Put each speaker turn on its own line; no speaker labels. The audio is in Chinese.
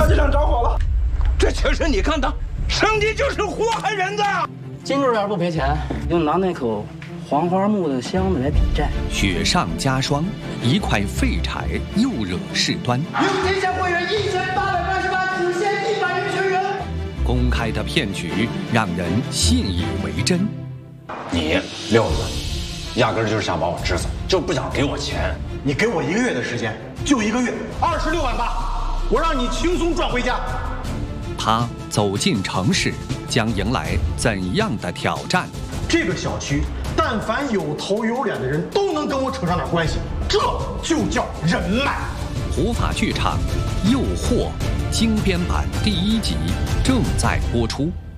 小机场着火了，这全是你干的，上帝就是祸害人的。
金主要不赔钱，就拿那口黄花木的箱子来抵债。
雪上加霜，一块废柴又惹事端。
有天下会员1888，只限100人全员。
公开的骗局让人信以为真。
你六子，压根儿就是想把我支走，就不想给我钱。
你给我1个月的时间，就1个月，26.8万，我让你轻松赚回家。
他走进城市，将迎来怎样的挑战？
这个小区，但凡有头有脸的人都能跟我扯上点关系，这就叫人脉。
虎法剧场《诱惑》精编版第1集正在播出。